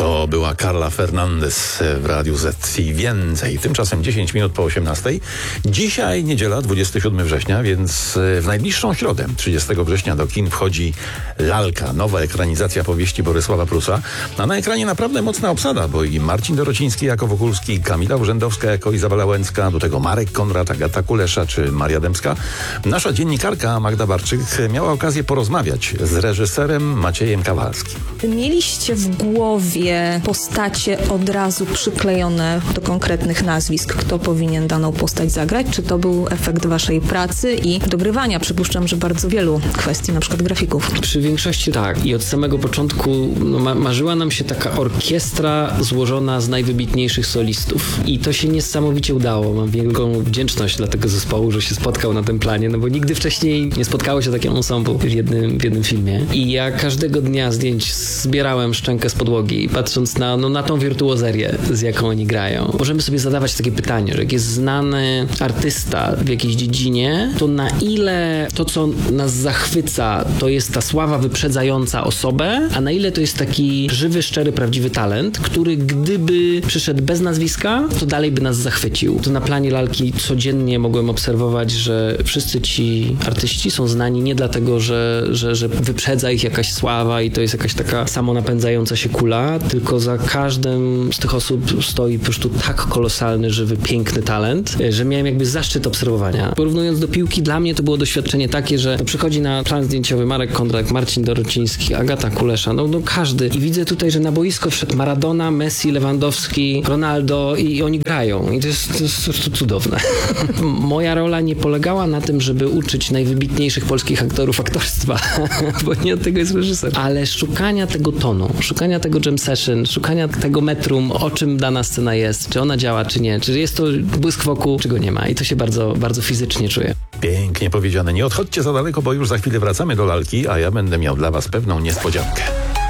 To była Carla Fernandez w Radiu Z i więcej. Tymczasem 10 minut po 18. Dzisiaj niedziela, 27 września, więc w najbliższą środę, 30 września do kin wchodzi Lalka, nowa ekranizacja powieści Borysława Prusa. A na ekranie naprawdę mocna obsada, bo i Marcin Dorociński jako Wokulski, Kamila Urzędowska jako Izabela Łęcka, do tego Marek Konrad, Agata Kulesza czy Maria Dębska. Nasza dziennikarka Magda Barczyk miała okazję porozmawiać z reżyserem Maciejem Kawalskim. Mieliście w głowie postacie od razu przyklejone do konkretnych nazwisk, kto powinien daną postać zagrać? Czy to był efekt waszej pracy i dogrywania? Przypuszczam, że bardzo wielu kwestii, na przykład grafików. Przy większości tak. I od samego początku marzyła nam się taka orkiestra złożona z najwybitniejszych solistów. I to się niesamowicie udało. Mam wielką wdzięczność dla tego zespołu, że się spotkał na tym planie, no bo nigdy wcześniej nie spotkało się takie ensemble w jednym filmie. I ja każdego dnia zdjęć zbierałem szczękę z podłogi, patrząc na tą wirtuozerię, z jaką oni grają. Możemy sobie zadawać takie pytanie, że jak jest znany artysta w jakiejś dziedzinie, to na ile to, co nas zachwyca, to jest ta sława wyprzedzająca osobę, a na ile to jest taki żywy, szczery, prawdziwy talent, który gdyby przyszedł bez nazwiska, to dalej by nas zachwycił. To na planie Lalki codziennie mogłem obserwować, że wszyscy ci artyści są znani nie dlatego, że wyprzedza ich jakaś sława i to jest jakaś taka samonapędzająca się kula, tylko za każdym z tych osób stoi po prostu tak kolosalny, żywy, piękny talent, że miałem jakby zaszczyt obserwowania. Porównując do piłki, dla mnie to było doświadczenie takie, że przychodzi na plan zdjęciowy Marek Konrad, Marcin Dorociński, Agata Kulesza, no każdy. I widzę tutaj, że na boisko wszedł Maradona, Messi, Lewandowski, Ronaldo i oni grają. I to jest cudowne. Moja rola nie polegała na tym, żeby uczyć najwybitniejszych polskich aktorów aktorstwa, bo nie od tego jest reżyser, ale szukania tego tonu, szukania tego jam session, szukania tego metrum, o czym dana scena jest, czy ona działa, czy nie, czy jest to błysk wokół, czy go nie ma. I to się bardzo, bardzo fizycznie czuję. Pięknie powiedziane. Nie odchodźcie za daleko, bo już za chwilę wracamy do Lalki, a ja będę miał dla was pewną niespodziankę.